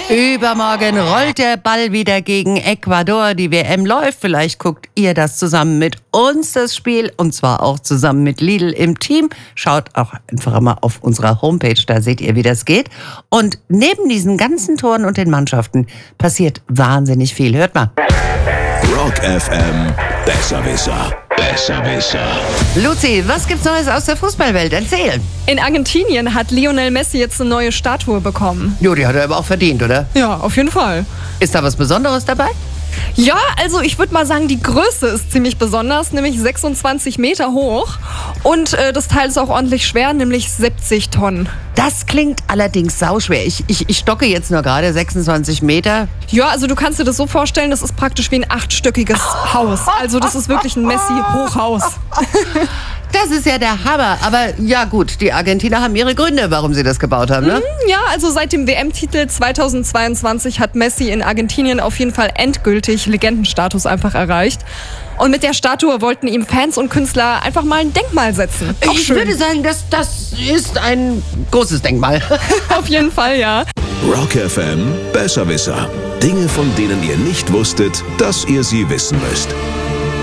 Übermorgen rollt der Ball wieder gegen Ecuador. Die WM läuft. Vielleicht guckt ihr das zusammen mit uns, das Spiel. Und zwar auch zusammen mit Lidl im Team. Schaut auch einfach mal auf unserer Homepage, da seht ihr, wie das geht. Und neben diesen ganzen Toren und den Mannschaften passiert wahnsinnig viel. Hört mal. Rock FM, Besserwisser. Besserwisser. Luzi, was gibt's Neues aus der Fußballwelt? Erzähl. In Argentinien hat Lionel Messi jetzt eine neue Statue bekommen. Jo, die hat er aber auch verdient, oder? Ja, auf jeden Fall. Ist da was Besonderes dabei? Ja, also ich würde mal sagen, die Größe ist ziemlich besonders, nämlich 26 Meter hoch. Und das Teil ist auch ordentlich schwer, nämlich 70 Tonnen. Das klingt allerdings sauschwer. Ich stocke jetzt nur gerade 26 Meter. Ja, also du kannst dir das so vorstellen, das ist praktisch wie ein 8-stöckiges Haus. Also das ist wirklich ein Messi-Hochhaus. Das ist ja der Hammer. Aber ja gut, die Argentinier haben ihre Gründe, warum sie das gebaut haben, ne? Ja, also seit dem WM-Titel 2022 hat Messi in Argentinien auf jeden Fall endgültig Legendenstatus einfach erreicht. Und mit der Statue wollten ihm Fans und Künstler einfach mal ein Denkmal setzen. Auch Ich schön. würde sagen, das ist ein großes Denkmal. Auf jeden Fall, ja. Rock FM, Besserwisser. Dinge, von denen ihr nicht wusstet, dass ihr sie wissen müsst.